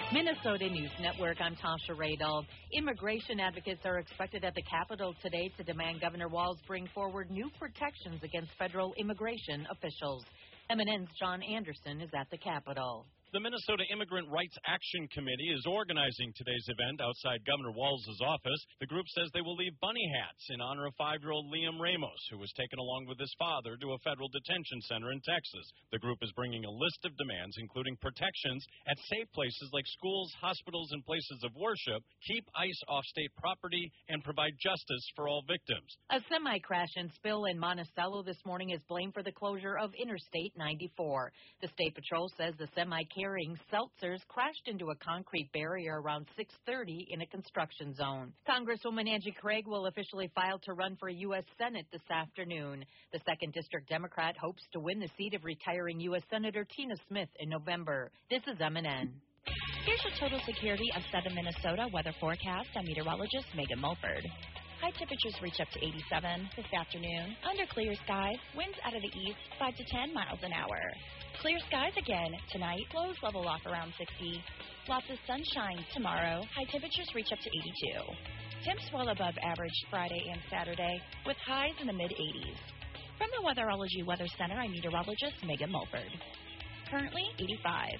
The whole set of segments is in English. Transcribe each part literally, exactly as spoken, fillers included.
Minnesota News Network, I'm Tasha Radel. Immigration advocates are expected at the Capitol today to demand Governor Walz bring forward new protections against federal immigration officials. M N N's John Anderson is at the Capitol. The Minnesota Immigrant Rights Action Committee is organizing today's event outside Governor Walz's office. The group says they will leave bunny hats in honor of five-year-old Liam Ramos, who was taken along with his father to a federal detention center in Texas. The group is bringing a list of demands, including protections at safe places like schools, hospitals, and places of worship, keep ICE off state property, and provide justice for all victims. A semi-crash and spill in Monticello this morning is blamed for the closure of Interstate ninety-four. The State Patrol says the semi carrying seltzers crashed into a concrete barrier around six thirty in a construction zone. Congresswoman Angie Craig will officially file to run for U S Senate this afternoon. The second District Democrat hopes to win the seat of retiring U S Senator Tina Smith in November. This is M N N. Here's your total security of Southern Minnesota weather forecast. I'm meteorologist Megan Mulford. High temperatures reach up to eighty-seven this afternoon. Under clear skies, winds out of the east five to ten miles an hour. Clear skies again tonight. Lows level off around sixty. Lots of sunshine tomorrow. High temperatures reach up to eighty-two. Temps well above average Friday and Saturday with highs in the mid-eighties. From the Weatherology Weather Center, I'm meteorologist Megan Mulford. Currently eighty-five.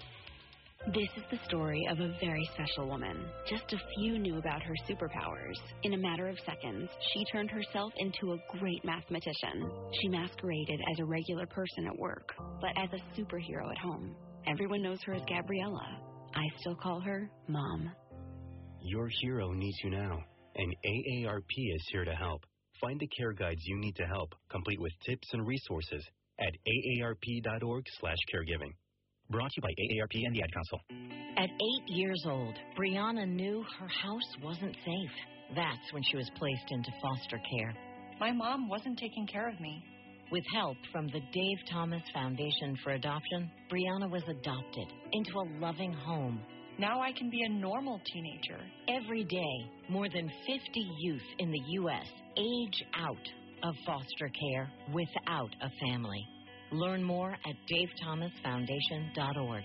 This is the story of a very special woman. Just a few knew about her superpowers. In a matter of seconds, she turned herself into a great mathematician. She masqueraded as a regular person at work, but as a superhero at home. Everyone knows her as Gabriella. I still call her Mom. Your hero needs you now, and A A R P is here to help. Find the care guides you need to help, complete with tips and resources at A A R P dot org slash caregiving. Brought to you by A A R P and the Ad Council. At eight years old, Brianna knew her house wasn't safe. That's when she was placed into foster care. My mom wasn't taking care of me. With help from the Dave Thomas Foundation for Adoption, Brianna was adopted into a loving home. Now I can be a normal teenager. Every day, more than fifty youth in the U S age out of foster care without a family. Learn more at dave thomas foundation dot org.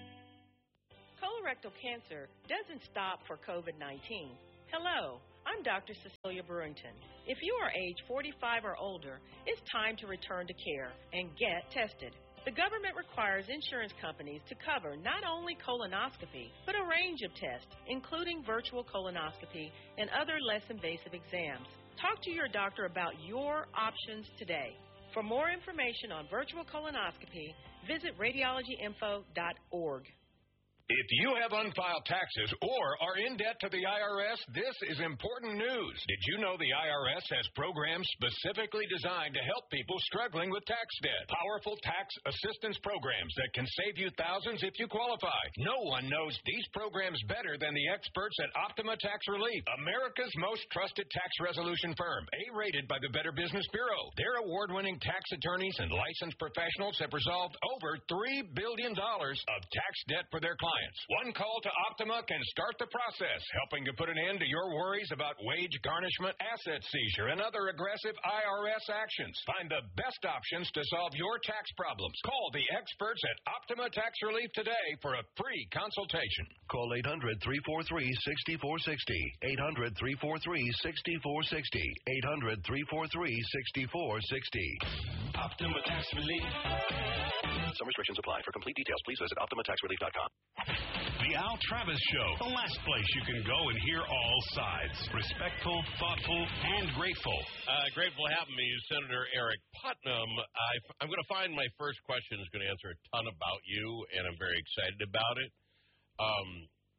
Colorectal cancer doesn't stop for COVID nineteen. Hello, I'm Doctor Cecilia Brewington. If you are age forty-five or older, it's time to return to care and get tested. The government requires insurance companies to cover not only colonoscopy, but a range of tests, including virtual colonoscopy and other less invasive exams. Talk to your doctor about your options today. For more information on virtual colonoscopy, visit radiology info dot org. If you have unfiled taxes or are in debt to the I R S, this is important news. Did you know the I R S has programs specifically designed to help people struggling with tax debt? Powerful tax assistance programs that can save you thousands if you qualify. No one knows these programs better than the experts at Optima Tax Relief, America's most trusted tax resolution firm, A-rated by the Better Business Bureau. Their award-winning tax attorneys and licensed professionals have resolved over three billion dollars of tax debt for their clients. One call to Optima can start the process, helping to put an end to your worries about wage garnishment, asset seizure, and other aggressive I R S actions. Find the best options to solve your tax problems. Call the experts at Optima Tax Relief today for a free consultation. Call eight hundred, three four three, six four six zero, eight hundred, three four three, six four six zero, eight hundred, three four three, six four six zero. Optima Tax Relief. Some restrictions apply. For complete details, please visit optima tax relief dot com. The Al Travis Show, the last place you can go and hear all sides. Respectful, thoughtful, and grateful. Uh, grateful to have me, Senator Eric Putnam. I, I'm going to find my first question is going to answer a ton about you, and I'm very excited about it. Um,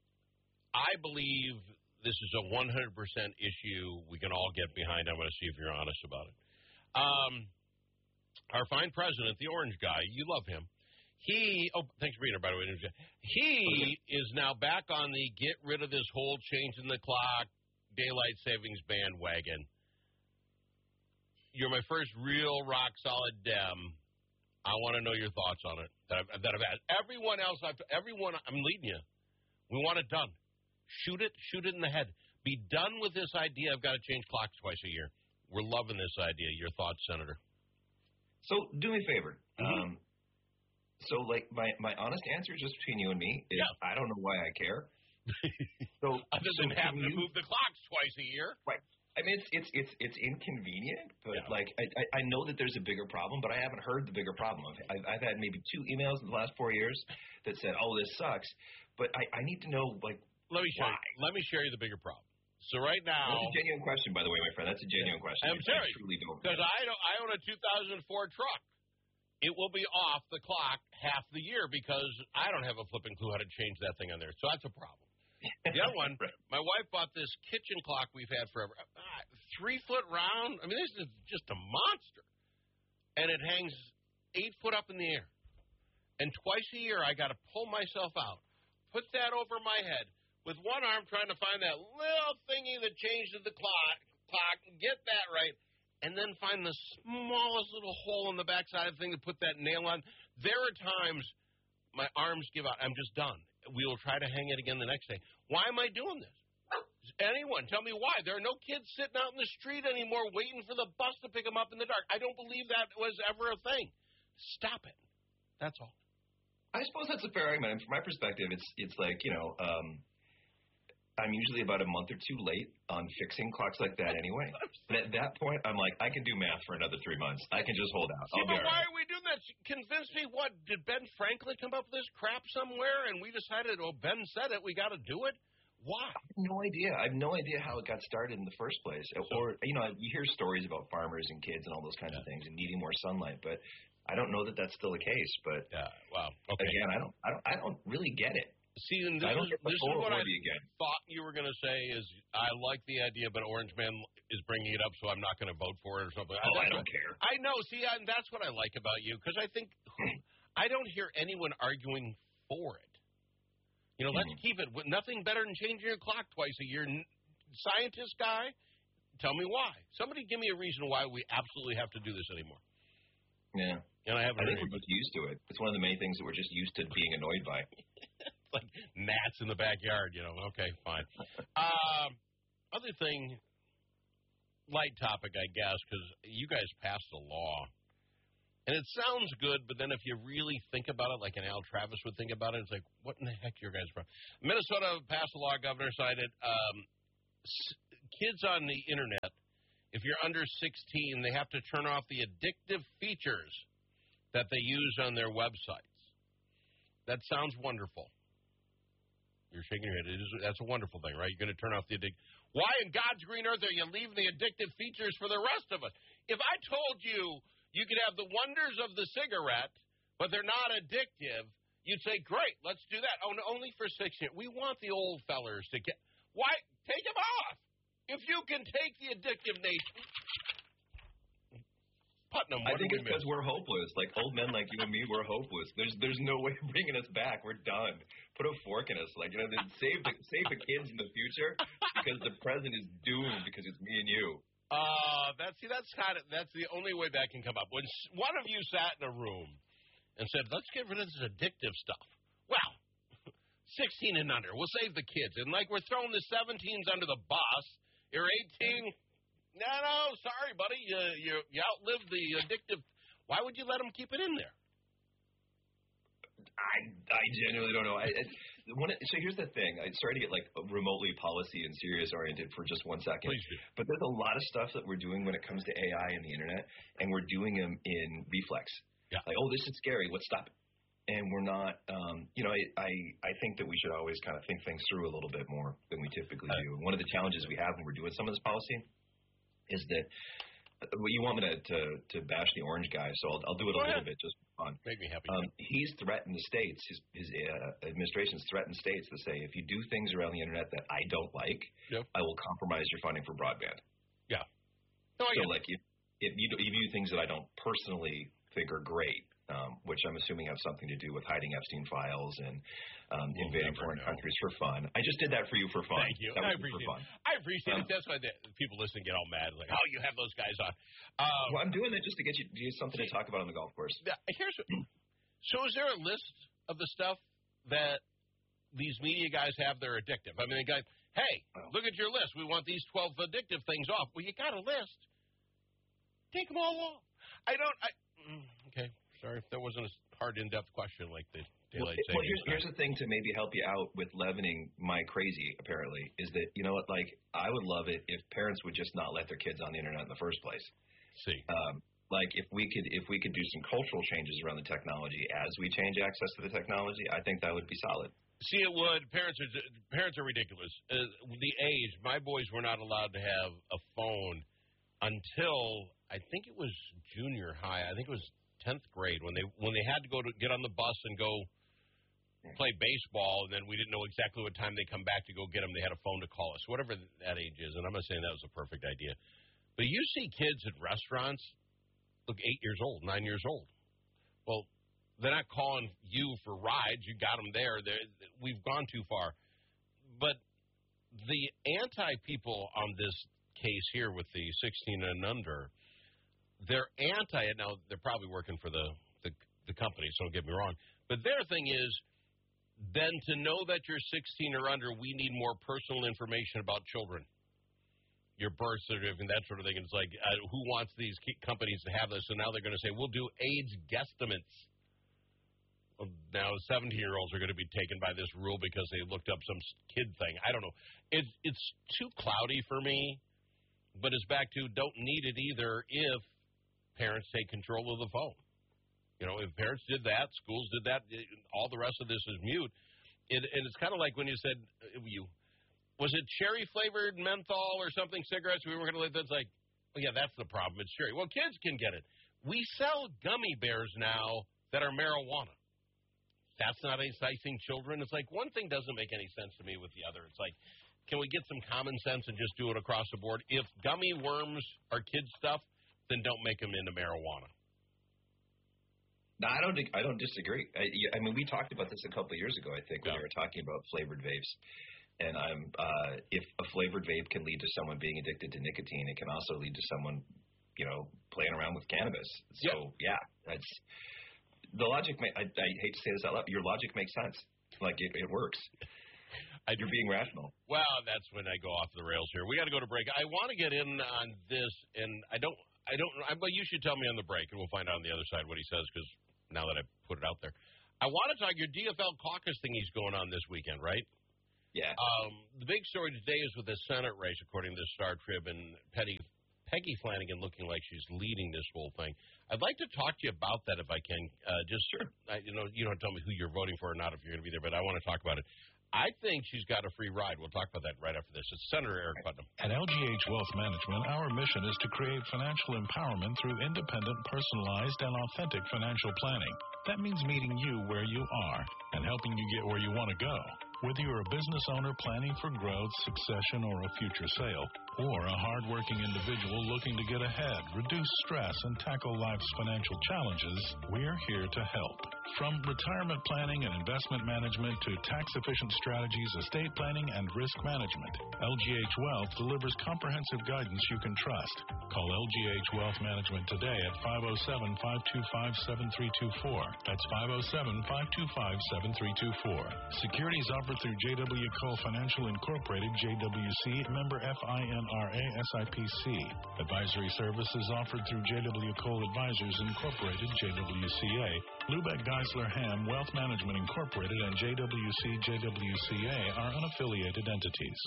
I believe this is a one hundred percent issue we can all get behind. I'm going to see if you're honest about it. Um, our fine president, the orange guy, you love him. He, oh, thanks for being here, by the way. He is now back on the get rid of this whole changing the clock, daylight savings bandwagon. You're my first real rock-solid Dem. I want to know your thoughts on it. That I've, that I've had. Everyone else, I've, everyone, I'm leading you. We want it done. Shoot it, shoot it in the head. Be done with this idea. I've got to change clocks twice a year. We're loving this idea. Your thoughts, Senator? So do me a favor. Mm-hmm. Um, So, like, my, my honest answer, just between you and me, is yeah. I don't know why I care. So, Other than so having you, to move the clocks twice a year. Right. I mean, it's it's it's it's inconvenient, but yeah. like I, I know that there's a bigger problem, but I haven't heard the bigger problem. I've, I've had maybe two emails in the last four years that said, "Oh, this sucks," but I, I need to know like let me show why. you, let me share you the bigger problem. So right now, that's a genuine question, by the way, my friend. That's a genuine question. I'm serious because I don't. I own a two thousand four truck. It will be off the clock half the year because I don't have a flipping clue how to change that thing on there. So that's a problem. The other one, right. My wife bought this kitchen clock we've had forever. Ah, three foot round. I mean, this is just a monster. And it hangs eight foot up in the air. And twice a year, I got to pull myself out, put that over my head, with one arm trying to find that little thingy that changes the clock, clock, get that right, and then find the smallest little hole in the backside of the thing to put that nail on. There are times my arms give out. I'm just done. We will try to hang it again the next day. Why am I doing this? Anyone, tell me why. There are no kids sitting out in the street anymore waiting for the bus to pick them up in the dark. I don't believe that was ever a thing. Stop it. That's all. I suppose that's a fair argument. And from my perspective, it's it's like, you know, um, I'm usually about a month or two late on fixing clocks like that anyway. And at that point, I'm like, I can do math for another three months. I can just hold out. See, I'll but why right. are we doing that? Convince me what? Did Ben Franklin come up with this crap somewhere and we decided, oh, Ben said it, we got to do it? Why? I have no idea. I have no idea how it got started in the first place. So, or, you know, you hear stories about farmers and kids and all those kinds yeah. of things and needing more sunlight, but I don't know that that's still the case. But yeah, wow. Okay. Again, I don't, I don't, I don't really get it. See, and this, I don't is, this is what I again. thought you were going to say is I like the idea, but Orange Man is bringing it up, so I'm not going to vote for it or something. Oh, I, I don't care. I know. See, I, that's what I like about you because I think I don't hear anyone arguing for it. You know, mm-hmm. let's keep it. Nothing better than changing your clock twice a year. Scientist guy, tell me why. Somebody give me a reason why we absolutely have to do this anymore. Yeah. And I haven't I think we're just used to it. It's one of the many things that we're just used to being annoyed by. Like gnats in the backyard, you know. Okay, fine. Um, other thing, light topic, I guess, because you guys passed a law. And it sounds good, but then if you really think about it, like an Al Travis would think about it, it's like, what in the heck are you guys from? Minnesota passed a law, Governor cited, um, s- kids on the Internet, if you're under sixteen, they have to turn off the addictive features that they use on their websites. That sounds wonderful. You're shaking your head. It is, that's a wonderful thing, right? You're going to turn off the addictive. Why in God's green earth are you leaving the addictive features for the rest of us? If I told you you could have the wonders of the cigarette, but they're not addictive, you'd say, great, let's do that. Oh, no, only for six years. We want the old fellers to get. Why? Take them off. If you can take the addictive nature. Putnam, I think it's because we're hopeless. Like old men like you and me, we're hopeless. There's there's no way of bringing us back. We're done. Put a fork in us. Like, you know, save the save the kids in the future because the present is doomed because it's me and you. Uh, that's see, that's kind of that's the only way that can come up. When one of you sat in a room and said, "Let's get rid of this addictive stuff." Well, sixteen and under, we'll save the kids. And like we're throwing the seventeens under the bus. You're eighteen. No, no, sorry, buddy. You, you you outlived the addictive. Why would you let them keep it in there? I I genuinely don't know. I, I, one, so here's the thing. I'm sorry to get like remotely policy and serious oriented for just one second. Please do. But there's a lot of stuff that we're doing when it comes to A I and the internet, and we're doing them in reflex. Yeah. Like, oh, this is scary. Let's stop it. And we're not, um, you know, I, I, I think that we should always kind of think things through a little bit more than we typically do. And one of the challenges we have when we're doing some of this policy is that well, you want me to, to, to bash the orange guy, so I'll, I'll do it Go a ahead. little bit just for fun. Make me happy. Um, he's threatened the states, his, his uh, administration's threatened states to say, if you do things around the internet that I don't like, yep. I will compromise your funding for broadband. Yeah. No, I so, get like, if, if, you, if you do things that I don't personally think are great, um, which I'm assuming have something to do with hiding Epstein files and um, we'll invading foreign know. countries for fun. I just did that for you for fun. Thank you. That I was appreciate for fun. it. I appreciate Um, it. That's why the people listening get all mad. Like, oh, you have those guys on. Um, well, I'm doing that just to get you, to get something to talk about on the golf course. Here's what, so is there a list of the stuff that these media guys have that are addictive? I mean, the guy, hey, oh. look at your list. We want these twelve addictive things off. Well, you got a list. Take them all off. I don't. I, okay. Sorry if that wasn't a hard, in-depth question like the Well, daylight well savings here's, time. here's the thing to maybe help you out with leavening my crazy, apparently, is that, you know what, like, I would love it if parents would just not let their kids on the internet in the first place. See. Um, like, if we could if we could do some cultural changes around the technology as we change access to the technology, I think that would be solid. See, it would. Parents are parents are ridiculous. Uh, the age, my boys were not allowed to have a phone until I think it was junior high. I think it was tenth grade when they when they had to go to get on the bus and go play baseball, and then we didn't know exactly what time they come back to go get them. They had a phone to call us, whatever that age is. And I'm not saying that was a perfect idea, but you see kids at restaurants, look, eight years old, nine years old. Well, they're not calling you for rides. You got them there. They're, we've gone too far. But the anti-people on this case here with the sixteen and under, they're anti it. Now, they're probably working for the, the, the company, so don't get me wrong. But their thing is, then to know that you're sixteen or under, we need more personal information about children. Your birth certificate and that sort of thing. And it's like, uh, who wants these companies to have this? So now they're going to say, we'll do age guesstimates. Well, now seventeen-year-olds are going to be taken by this rule because they looked up some kid thing. I don't know. It, it's too cloudy for me, but it's back to don't need it either if parents take control of the phone. You know, if parents did that, schools did that, it, all the rest of this is mute. It, and it's kind of like when you said, uh, you was it cherry-flavored menthol or something, cigarettes? We were going to let that's like, oh, yeah, that's the problem. It's cherry. Well, kids can get it. We sell gummy bears now that are marijuana. That's not enticing children. It's like one thing doesn't make any sense to me with the other. It's like, can we get some common sense and just do it across the board? If gummy worms are kids' stuff, then don't make them into marijuana. No, I don't. I don't disagree. I, I mean, we talked about this a couple of years ago. I think when Yeah. we were talking about flavored vapes, and I'm uh, if a flavored vape can lead to someone being addicted to nicotine, it can also lead to someone, you know, playing around with cannabis. So yeah, yeah that's the logic. May, I, I hate to say this out loud. Your logic makes sense. Like it, it works. I, You're being rational. Well, that's when I go off the rails here. We got to go to break. I want to get in on this, and I don't. I don't. I, but you should tell me on the break, and we'll find out on the other side what he says because. Now that I put it out there. I want to talk your D F L caucus thing he's going on this weekend, right? Yeah. Um, the big story today is with the Senate race, according to the Star Trib, and Peggy, Peggy Flanagan looking like she's leading this whole thing. I'd like to talk to you about that if I can. Uh, just sure. I, you know, you don't tell me who you're voting for or not if you're going to be there, but I want to talk about it. I think she's got a free ride. We'll talk about that right after this. It's Senator Eric Putnam. At L G H Wealth Management, our mission is to create financial empowerment through independent, personalized, and authentic financial planning. That means meeting you where you are and helping you get where you want to go. Whether you're a business owner planning for growth, succession, or a future sale, or a hardworking individual looking to get ahead, reduce stress, and tackle life's financial challenges, we're here to help. From retirement planning and investment management to tax-efficient strategies, estate planning, and risk management, L G H Wealth delivers comprehensive guidance you can trust. Call L G H Wealth Management today at five oh seven, five two five, seven three two four. That's five oh seven, five two five, seven three two four. Securities offered through J W. Cole Financial Incorporated, J W C, member F I N R A S I P C. Advisory services offered through J W. Cole Advisors Incorporated, J W C A. Lubeck Geisler Ham Wealth Management Incorporated and J W C J W C A are unaffiliated entities.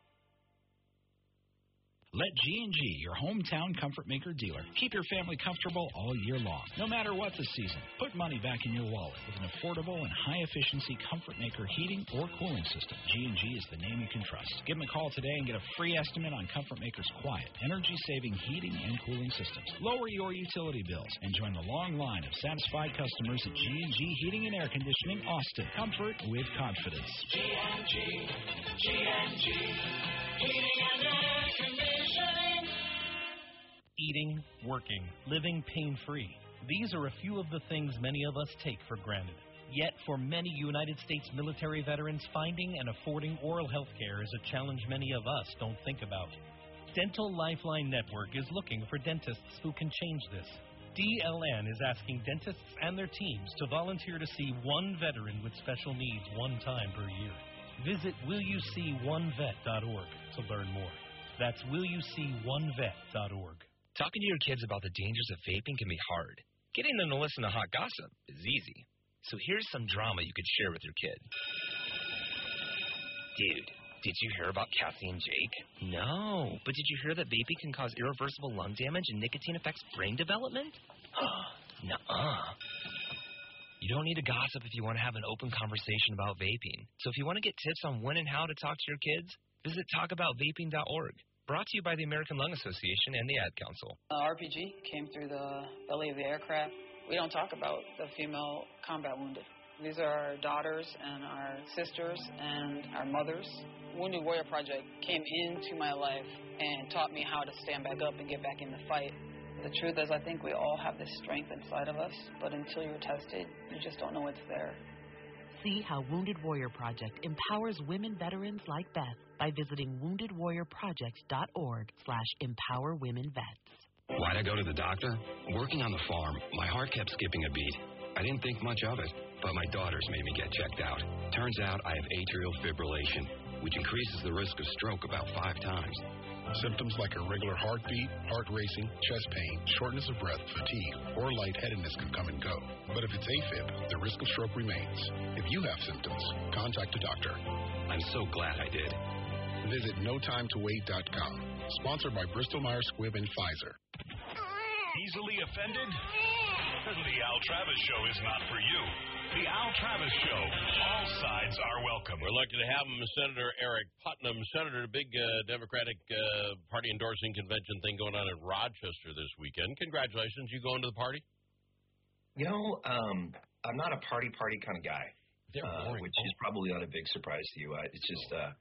Let G and G, your hometown comfort maker dealer, keep your family comfortable all year long, no matter what the season. Put money back in your wallet with an affordable and high-efficiency comfort maker heating or cooling system. G and G is the name you can trust. Give them a call today and get a free estimate on Comfort Maker's quiet, energy-saving heating and cooling systems. Lower your utility bills and join the long line of satisfied customers at G and G Heating and Air Conditioning, Austin. Comfort with confidence. G and G, G and G, Heating and Air Conditioning. Eating, working, living pain-free. These are a few of the things many of us take for granted. Yet, for many United States military veterans, finding and affording oral health care is a challenge many of us don't think about. Dental Lifeline Network is looking for dentists who can change this. D L N is asking dentists and their teams to volunteer to see one veteran with special needs one time per year. Visit will you see one vet dot org to learn more. That's will you see one vet dot org. Talking to your kids about the dangers of vaping can be hard. Getting them to listen to hot gossip is easy. So here's some drama you could share with your kid. Dude, did you hear about Cassie and Jake? No, but did you hear that vaping can cause irreversible lung damage and nicotine affects brain development? Nuh-uh. You don't need to gossip if you want to have an open conversation about vaping. So if you want to get tips on when and how to talk to your kids, visit talk about vaping dot org. Brought to you by the American Lung Association and the Ad Council. Uh, R P G came through the belly of the aircraft. We don't talk about the female combat wounded. These are our daughters and our sisters and our mothers. Wounded Warrior Project came into my life and taught me how to stand back up and get back in the fight. The truth is, I think we all have this strength inside of us, but until you're tested, you just don't know it's there. See how Wounded Warrior Project empowers women veterans like Beth by visiting wounded warrior projects dot org slash empower women vets. Why'd I go to the doctor? Working on the farm, my heart kept skipping a beat. I didn't think much of it, but my daughters made me get checked out. Turns out I have atrial fibrillation, which increases the risk of stroke about five times. Symptoms like irregular heartbeat, heart racing, chest pain, shortness of breath, fatigue, or lightheadedness can come and go. But if it's AFib, the risk of stroke remains. If you have symptoms, contact a doctor. I'm so glad I did. Visit no time to wait dot com. Sponsored by Bristol Myers Squibb and Pfizer. Easily offended? The Al Travis Show is not for you. The Al Travis Show. All sides are welcome. We're lucky to have him, Senator Eric Putnam. Senator, a big uh, Democratic uh, Party endorsing convention thing going on in Rochester this weekend. Congratulations. You going to the party? You know, um, I'm not a party-party kind of guy, They're uh, boring. which is probably not a big surprise to you. I, it's just uh,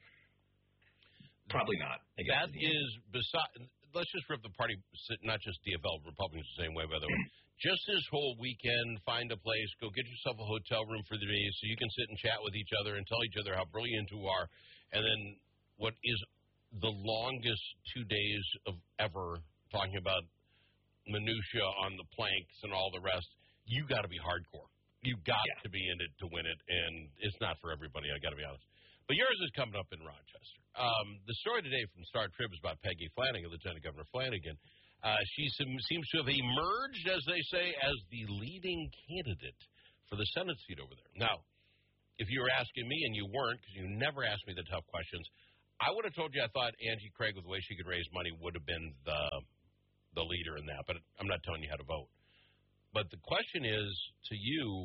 probably not. I guess, That is beside. Let's just rip the party, not just D F L, Republicans the same way, by the way. Just this whole weekend, find a place, go get yourself a hotel room for the day so you can sit and chat with each other and tell each other how brilliant you are. And then what is the longest two days of ever talking about minutia on the planks and all the rest, you got to be hardcore. You got yeah. to be in it to win it, and it's not for everybody, I got to be honest. But yours is coming up in Rochester. Um, the story today from Star Trib is about Peggy Flanagan, Lieutenant Governor Flanagan. Uh, she seems to have emerged, as they say, as the leading candidate for the Senate seat over there. Now, if you were asking me, and you weren't, because you never asked me the tough questions, I would have told you I thought Angie Craig, with the way she could raise money, would have been the the leader in that. But I'm not telling you how to vote. But the question is, to you,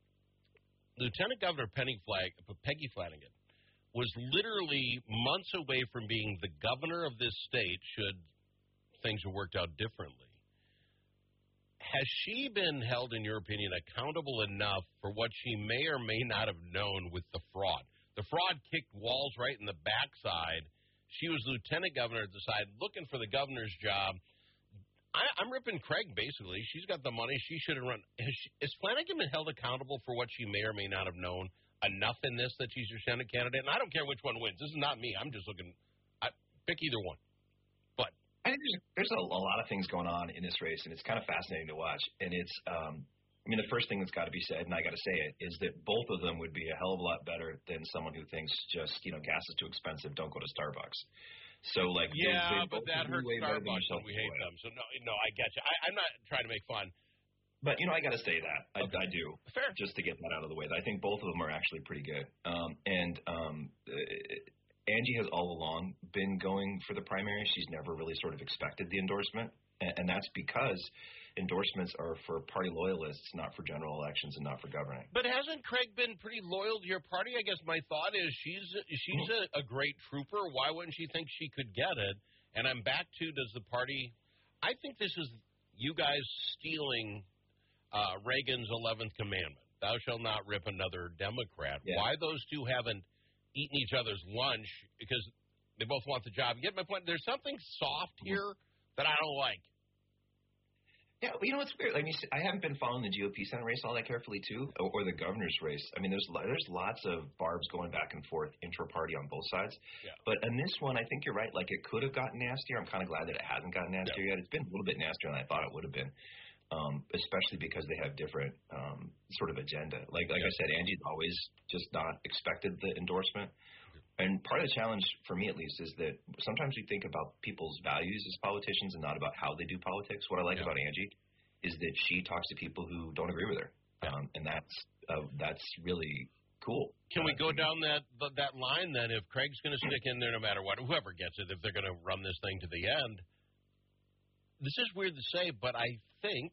Lieutenant Governor Penny Flag, Peggy Flanagan was literally months away from being the governor of this state should things have worked out differently. Has she been held, in your opinion, accountable enough for what she may or may not have known with the fraud? The fraud kicked Walz right in the backside. She was lieutenant governor at the side, looking for the governor's job. I, I'm ripping Craig, basically. She's got the money. She should have run. Has, she, has Flanagan been held accountable for what she may or may not have known enough in this that she's your Senate candidate? And I don't care which one wins. This is not me. I'm just looking. I, pick either one. But I think there's, there's a, a lot of things going on in this race, and it's kind of fascinating to watch. And it's, um, I mean, the first thing that's got to be said, and I got to say it, is that both of them would be a hell of a lot better than someone who thinks just, you know, gas is too expensive, don't go to Starbucks. So, like, yeah, they, they but that hurts Starbucks, and we hate them. So, no, no, I get you. I, I'm not trying to make fun. But, you know, I got to say that. I, okay. I do. Fair. Just to get that out of the way. I think both of them are actually pretty good. Um, and um, uh, Angie has all along been going for the primary. She's never really sort of expected the endorsement. And, and that's because endorsements are for party loyalists, not for general elections and not for governing. But hasn't Craig been pretty loyal to your party? I guess my thought is she's she's mm-hmm. a, a great trooper. Why wouldn't she think she could get it? And I'm back to, does the party – I think this is you guys stealing – Uh, Reagan's eleventh commandment, thou shalt not rip another Democrat. Yeah. Why those two haven't eaten each other's lunch, because they both want the job. You get my point? There's something soft here that I don't like. Yeah, well, you know what's weird? I mean, I haven't been following the G O P Senate race all that carefully, too, or, or the governor's race. I mean, there's there's lots of barbs going back and forth intra-party on both sides. Yeah. But in this one, I think you're right. Like, it could have gotten nastier. I'm kind of glad that it hasn't gotten nastier yeah. yet. It's been a little bit nastier than I thought it would have been. Um, especially because they have different um, sort of agenda. Like like yeah. I said, Angie's always just not expected the endorsement. And part of the challenge, for me at least, is that sometimes we think about people's values as politicians and not about how they do politics. What I like yeah. about Angie is that she talks to people who don't agree with her, um, and that's uh, that's really cool. Can we go down that that line then? If Craig's going to stick in there no matter what, whoever gets it, if they're going to run this thing to the end, this is weird to say, but I think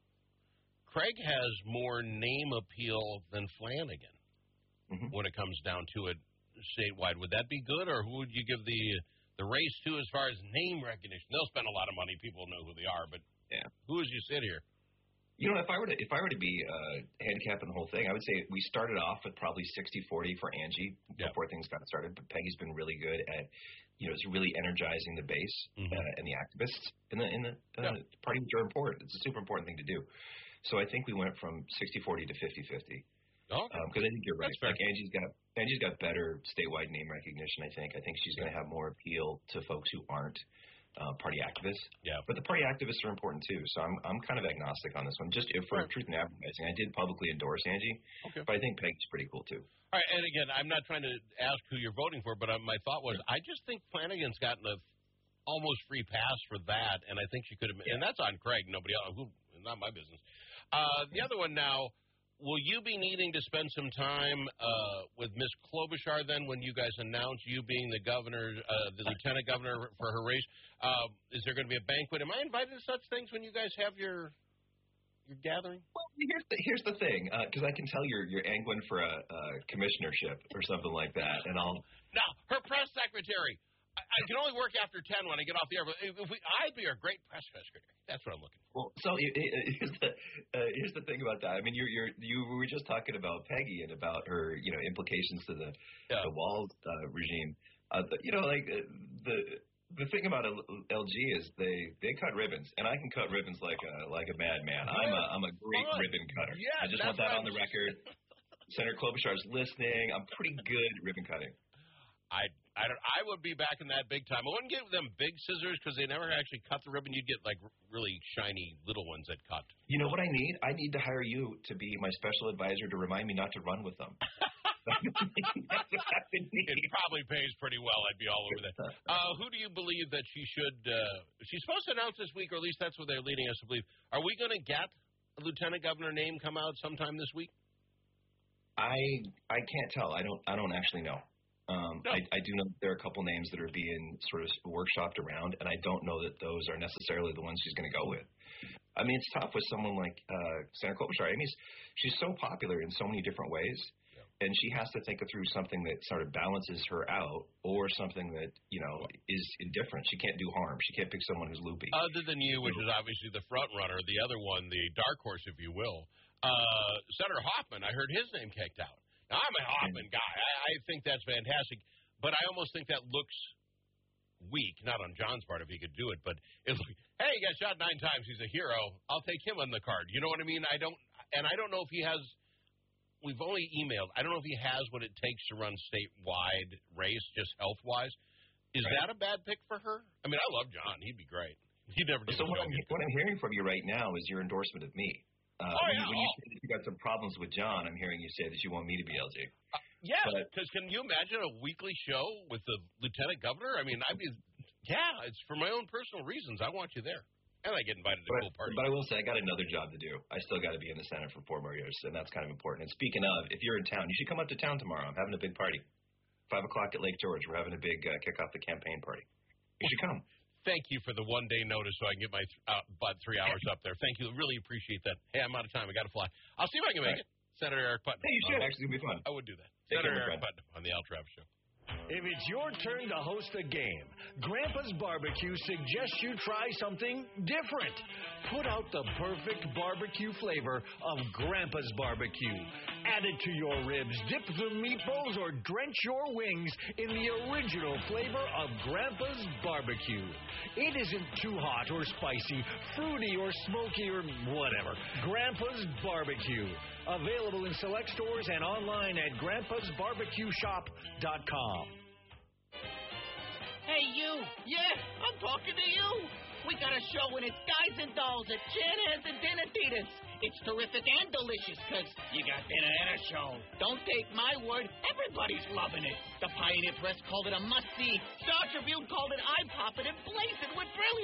Craig has more name appeal than Flanagan mm-hmm. when it comes down to it statewide. Would that be good, or who would you give the the race to as far as name recognition? They'll spend a lot of money; people know who they are, but yeah, who as you sit here? You know, if I were to if I were to be uh, handicapping the whole thing, I would say we started off with probably sixty forty for Angie yep. before things got started. But Peggy's been really good at, you know, it's really energizing the base mm-hmm. uh, and the activists in the in the uh, yep. party, which are important. It's a super important thing to do. So I think we went from sixty forty to fifty fifty. Oh, because um, I think you're right. Like Angie's got Angie's got better statewide name recognition. I think. I think she's going to have more appeal to folks who aren't. Uh, party activists, yeah, but the party activists are important too. So I'm I'm kind of agnostic on this one. Just if for right. truth in advertising, I did publicly endorse Angie, okay. but I think Peg's pretty cool too. All right, and again, I'm not trying to ask who you're voting for, but uh, my thought was I just think Flanagan's gotten a almost free pass for that, and I think she could have. Yeah. And that's on Craig. Nobody else. Who? Not my business. Uh, the other one now. Will you be needing to spend some time uh, with Miz Klobuchar then when you guys announce you being the governor, uh, the lieutenant governor for her race? Uh, is there going to be a banquet? Am I invited to such things when you guys have your your gathering? Well, here's the, here's the thing, because uh, I can tell you're you're angling for a, a commissionership or something like that, and I'll. No, her press secretary. I, I can only work after ten when I get off the air. But if we, I'd be a great press secretary. That's what I'm looking for. Well, so it, it, here's the uh, here's the thing about that. I mean, you're you're you were just talking about Peggy and about her, you know, implications to the yeah. the Walz uh, regime. Uh, the, you know, like uh, the the thing about L G is they they cut ribbons, and I can cut ribbons like a like a madman. I'm a I'm a great oh, ribbon cutter. Yeah, I just want that on the record. Senator Klobuchar's listening. I'm pretty good at ribbon cutting. I I don't I would be back in that big time. I wouldn't give them big scissors because they never actually cut the ribbon. You'd get like really shiny little ones that cut. You know what I need? I need to hire you to be my special advisor to remind me not to run with them. That's what I would need. It probably pays pretty well. I'd be all over that. Uh, who do you believe that she should? Uh, she's supposed to announce this week, or at least that's what they're leading us to believe. Are we going to get a lieutenant governor name come out sometime this week? I I can't tell. I don't I don't actually know. Um, no. I, I do know that there are a couple names that are being sort of workshopped around, and I don't know that those are necessarily the ones she's going to go with. I mean, it's tough with someone like uh, Senator Klobuchar. I mean, she's so popular in so many different ways, yeah. and she has to think through something that sort of balances her out, or something that you know is indifferent. She can't do harm. She can't pick someone who's loopy. Other than you, which is obviously the front runner, the other one, the dark horse, if you will, uh, Senator Hoffman. I heard his name kicked out. Now, I'm a Hoffman guy. I, I think that's fantastic, but I almost think that looks weak. Not on John's part if he could do it, but it's like, hey, he got shot nine times. He's a hero. I'll take him on the card. You know what I mean? I don't, and I don't know if he has. We've only emailed. I don't know if he has what it takes to run statewide race, just health wise. Is right. that a bad pick for her? I mean, I love John. He'd be great. He'd never do so what I'm, what I'm hearing from you right now is your endorsement of me. Uh, oh, when, yeah. you, when you oh. say that you got some problems with John, I'm hearing you say that you want me to be L G. Uh, yeah, because can you imagine a weekly show with the lieutenant governor? I mean, I'd be, yeah, it's for my own personal reasons. I want you there. And I get invited to but, cool parties. But I will say, I got another job to do. I still got to be in the Senate for four more years, and that's kind of important. And speaking of, if you're in town, you should come up to town tomorrow. I'm having a big party. five o'clock at Lake George. We're having a big uh, kick off the campaign party. You should come. Thank you for the one-day notice so I can get my th- uh, about three hours up there. Thank you. Really appreciate that. Hey, I'm out of time. I got to fly. I'll see if I can make right. it. Senator Eric Putnam. Hey, you should. Uh, Actually, it'll be fun. I would do that. Take Senator care, Eric Putnam on the Al Travis Show. If it's your turn to host a game, Grandpa's Barbecue suggests you try something different. Put out the perfect barbecue flavor of Grandpa's Barbecue. Add it to your ribs, dip the meatballs, or drench your wings in the original flavor of Grandpa's Barbecue. It isn't too hot or spicy, fruity or smoky or whatever. Grandpa's Barbecue. Available in select stores and online at grandpas barbecue shop dot com. Hey, you. Yeah, I'm talking to you. We got a show and it's Guys and Dolls at Chan's and Dinatitas. It's terrific and delicious because you got dinner and a show. Don't take my word. Everybody's loving it. The Pioneer Press called it a must-see. Star Tribune called it eye-popping and blazing with brilliance.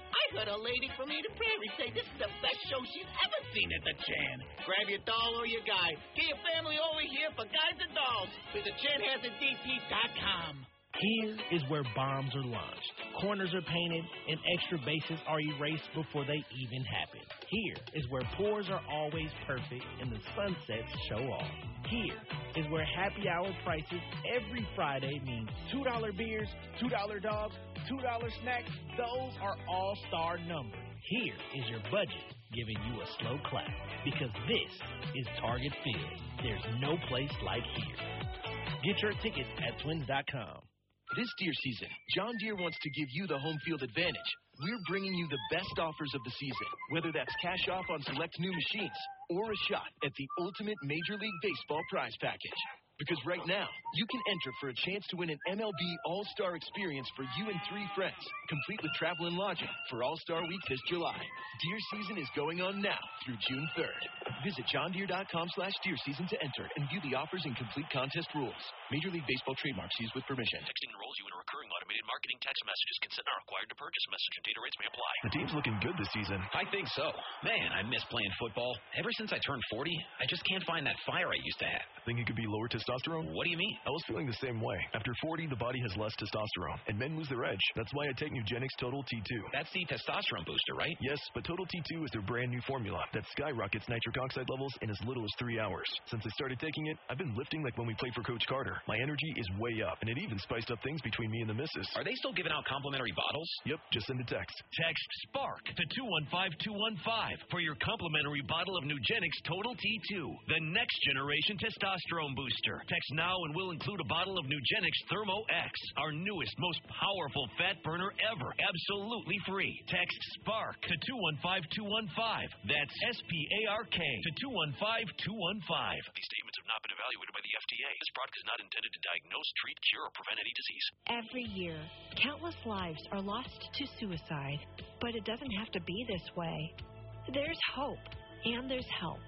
I heard a lady from Eden Prairie say this is the best show she's ever seen at the Chan. Grab your doll or your guy. Get your family over here for Guys and Dolls with the Chan Has It D T dot com. Here is where bombs are launched, corners are painted, and extra bases are erased before they even happen. Here is where pours are always perfect and the sunsets show off. Here is where happy hour prices every Friday mean two dollar beers, two dollar dogs, two dollar snacks. Those are all-star numbers. Here is your budget giving you a slow clap because this is Target Field. There's no place like here. Get your tickets at twins dot com. This deer season, John Deere wants to give you the home field advantage. We're bringing you the best offers of the season, whether that's cash off on select new machines or a shot at the ultimate Major League Baseball prize package. Because right now, you can enter for a chance to win an M L B All-Star experience for you and three friends, complete with travel and lodging for All-Star Week this July. Deer season is going on now through June third. Visit john deere dot com slash deer season to enter and view the offers and complete contest rules. Major League Baseball trademarks used with permission. Texting enrolls you in a recurring automated marketing text messages. Consent not required to purchase. Message and data rates may apply. The team's looking good this season. I think so. Man, I miss playing football. Ever since I turned forty, I just can't find that fire I used to have. Think it could be lower testosterone? What do you mean? I was feeling the same way. After forty, the body has less testosterone, and men lose their edge. That's why I take Nugenix Total T two. That's the testosterone booster, right? Yes, but Total T two is their brand new formula that skyrockets nitric oxide levels in as little as three hours. Since I started taking it, I've been lifting like when we played for Coach Carter. My energy is way up, and it even spiced up things between me and the missus. Are they still giving out complimentary bottles? Yep, just send a text. Text SPARK to two one five two one five for your complimentary bottle of Nugenix Total T two, the next generation testosterone booster. Text now and we'll include a bottle of Nugenix Thermo X, our newest, most powerful fat burner ever, absolutely free. Text SPARK to two one five two one five. That's S P A R K to two one five two one five. These statements have not been evaluated by the F D A. This product is not intended to diagnose, treat, cure, or prevent any disease. Every year, countless lives are lost to suicide, but it doesn't have to be this way. There's hope, and there's help.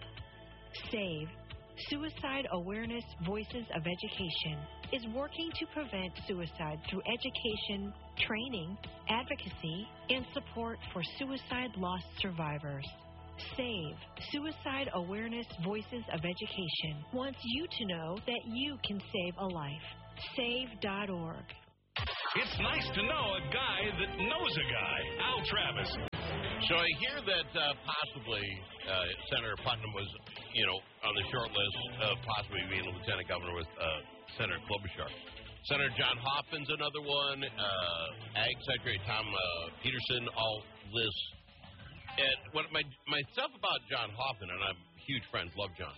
SAVE, Suicide Awareness Voices of Education, is working to prevent suicide through education, training, advocacy, and support for suicide loss survivors. SAVE, Suicide Awareness Voices of Education, wants you to know that you can save a life. save dot org. It's nice to know a guy that knows a guy. Al Travis. So I hear that uh, possibly uh, Senator Putnam was, you know, on the short list of possibly being lieutenant governor with uh, Senator Klobuchar. Senator John Hoffman's another one. Uh, Ag Secretary Tom uh, Peterson, all lists. And what my my stuff about John Hoffman, and I'm huge friends, love John,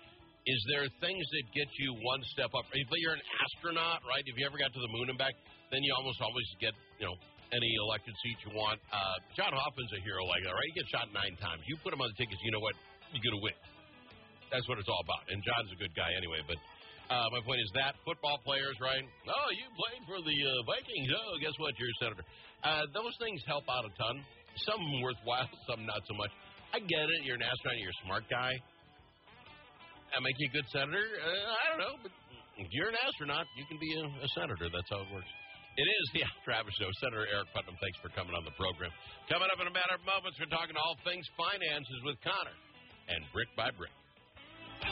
is there things that get you one step up. If you're an astronaut, right, if you ever got to the moon and back, then you almost always get, you know, any elected seat you want. Uh, John Hoffman's a hero like that, right? He gets shot nine times. You put him on the tickets, you know what? You're going to win. That's what it's all about. And John's a good guy anyway. But uh, my point is that football players, right? Oh, you played for the uh, Vikings. Oh, guess what? You're a senator. Uh, those things help out a ton. Some worthwhile, some not so much. I get it. You're an astronaut. You're a smart guy. That make you a good senator? Uh, I don't know. But if you're an astronaut, you can be a, a senator. That's how it works. It is the Al Travis Show. Senator Eric Putnam, thanks for coming on the program. Coming up in a matter of moments, we're talking all things finances with Connor and Brick by Brick.